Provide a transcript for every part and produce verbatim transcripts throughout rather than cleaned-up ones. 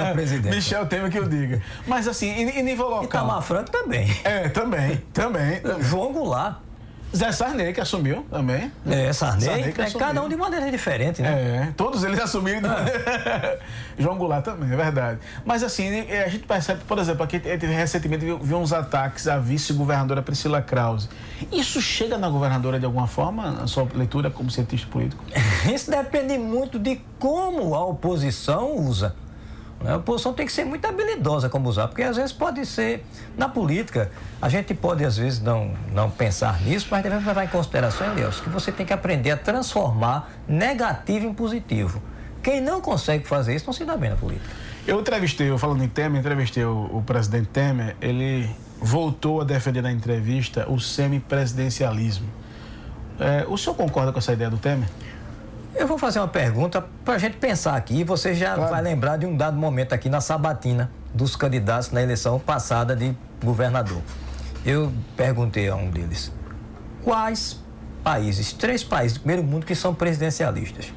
para presidente. Michel Temer que eu diga. Mas assim, em, em nível local. Itamar Franco também. É, também, também. João Goulart. Zé Sarney, que assumiu também. É, Sarney, Sarney que é, assumiu. cada um de maneira diferente, né? É, todos eles assumiram. É. João Goulart também, é verdade. Mas assim, a gente percebe, por exemplo, aqui recentemente viu, viu uns ataques à vice-governadora Priscila Krause. Isso chega na governadora de alguma forma, na sua leitura como cientista político? Isso depende muito de como a oposição usa. A oposição tem que ser muito habilidosa como usar, porque às vezes pode ser, na política, a gente pode às vezes não, não pensar nisso, mas devemos levar em consideração, Elias, que você tem que aprender a transformar negativo em positivo. Quem não consegue fazer isso não se dá bem na política. Eu entrevistei, eu falando em Temer, entrevistei o, o presidente Temer, ele voltou a defender na entrevista o semipresidencialismo. É, o senhor concorda com essa ideia do Temer? Eu vou fazer uma pergunta para a gente pensar aqui, e você já claro. vai lembrar de um dado momento aqui na sabatina dos candidatos na eleição passada de governador. Eu perguntei a um deles, quais países, três países do primeiro mundo que são presidencialistas?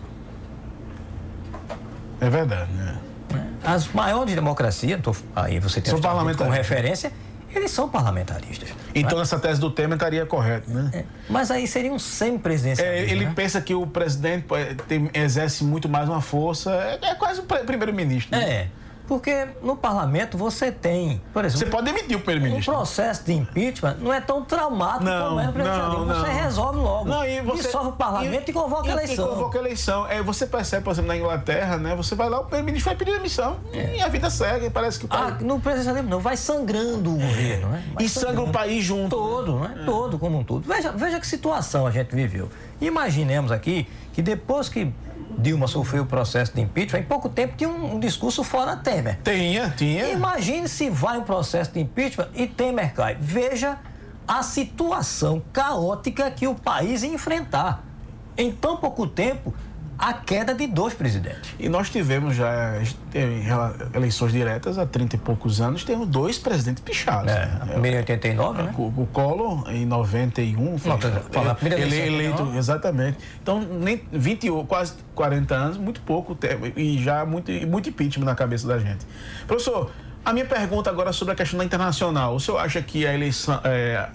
É verdade, né? As maiores democracias, tô, aí você tem como referência, eles são parlamentaristas. Então, essa tese do Temer estaria correta, né? É, mas aí seria um semi-presidencialismo. É, ele né? pensa que o presidente tem, exerce muito mais uma força, é, é quase o primeiro-ministro. Né? É, porque no parlamento você tem, por exemplo... Você pode demitir o primeiro-ministro. Um processo de impeachment não é tão traumático não, como é no presidencialismo. Você resolve logo. Não, e você, dissolve o parlamento e, e convoca a eleição. E convoca a eleição. É, você percebe, por exemplo, na Inglaterra, né? Você vai lá, o primeiro-ministro vai pedir demissão. É. E a vida segue. Parece que o país... Ah, no presidencialismo não, vai sangrando o governo, né? Vai e sangra o país junto. Todo, né? É. Todo, como um todo. Veja, veja que situação a gente viveu. Imaginemos aqui que depois que Dilma sofreu o processo de impeachment, em pouco tempo tinha um, um discurso fora Temer. Tinha, tinha. Imagine se vai um processo de impeachment e Temer cai. Veja a situação caótica que o país ia enfrentar. Em tão pouco tempo, a queda de dois presidentes. E nós tivemos já em eleições diretas há trinta e poucos anos, temos dois presidentes pichados. É, a primeira em oitenta e nove, né? O, o Collor em noventa e um. Foi, Não, a primeira ele eleito, exatamente. Então, nem vinte, quase quarenta anos, muito pouco tempo, e já muito, muito impeachment na cabeça da gente. Professor, a minha pergunta agora é sobre a questão da internacional. O senhor acha que a eleição... É,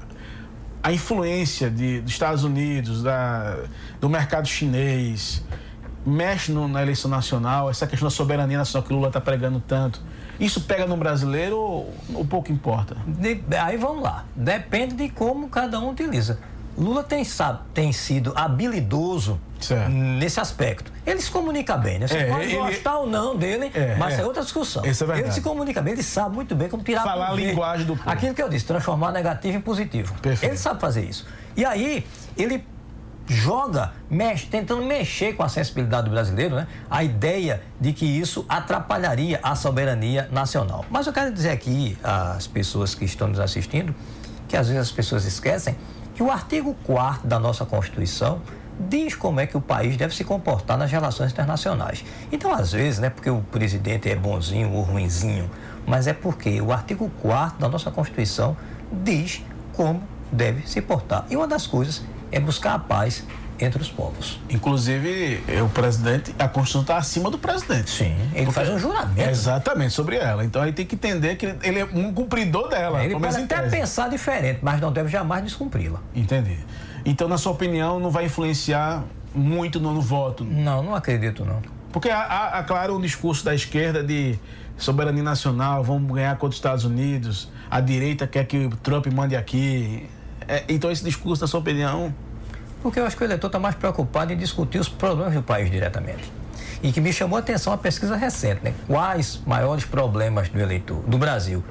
a influência de, dos Estados Unidos, da, do mercado chinês, mexe no, na eleição nacional, essa questão da soberania nacional que o Lula está pregando tanto, isso pega no brasileiro ou, ou pouco importa? De, aí vamos lá, depende de como cada um utiliza. Lula tem, sabe, tem sido habilidoso certo. nesse aspecto. Ele se comunica bem, né? Você é, pode ele, gostar ou não dele, é, mas é, é outra discussão. Isso é verdade. Ele se comunica bem, ele sabe muito bem como tirar... Falar a linguagem do povo. Aquilo que eu disse, transformar negativo em positivo. Perfeito. Ele sabe fazer isso. E aí, ele joga, mexe, tentando mexer com a sensibilidade do brasileiro, né? A ideia de que isso atrapalharia a soberania nacional. Mas eu quero dizer aqui às pessoas que estão nos assistindo, que às vezes as pessoas esquecem, que o artigo quarto da nossa Constituição diz como é que o país deve se comportar nas relações internacionais. Então, às vezes, não é porque o presidente é bonzinho ou ruinzinho, mas é porque o artigo quarto da nossa Constituição diz como deve se portar. E uma das coisas é buscar a paz entre os povos. Inclusive, o presidente, a Constituição está acima do presidente. Sim, ele porque faz um juramento. Exatamente, sobre ela. Então, aí tem que entender que ele é um cumpridor dela. É, ele pode até pensar diferente, mas não deve jamais descumpri-la. Entendi. Então, na sua opinião, não vai influenciar muito no, no voto? Não, não acredito, não. Porque há, há, há, claro, um discurso da esquerda de soberania nacional, vamos ganhar contra os Estados Unidos, a direita quer que o Trump mande aqui. É, então, esse discurso, na sua opinião... Porque eu acho que o eleitor está mais preocupado em discutir os problemas do país diretamente. E que me chamou a atenção a pesquisa recente, né? Quais maiores problemas do eleitor, do Brasil?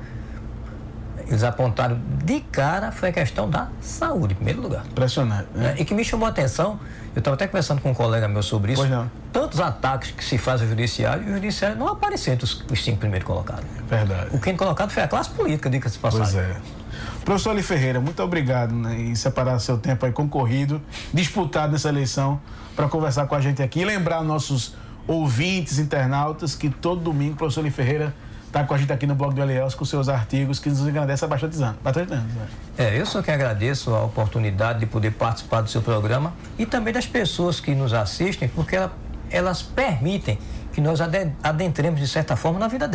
Eles apontaram de cara foi a questão da saúde, em primeiro lugar. Impressionante, né? E que me chamou a atenção, eu estava até conversando com um colega meu sobre isso. Pois não. Tantos ataques que se faz ao judiciário, e o judiciário não apareceu entre os, os cinco primeiros colocados. Verdade. O quinto colocado foi a classe política, diga-se de passagem. Pois é. Professor Ali Ferreira, muito obrigado, né, em separar seu tempo aí concorrido, disputado nessa eleição, para conversar com a gente aqui e lembrar nossos ouvintes, internautas, que todo domingo o professor Ali Ferreira está com a gente aqui no blog do Elielso com seus artigos, que nos agradece há bastante anos. Bastante anos né? É, eu só que agradeço a oportunidade de poder participar do seu programa e também das pessoas que nos assistem, porque ela, elas permitem que nós adentremos, de certa forma, na vida delas.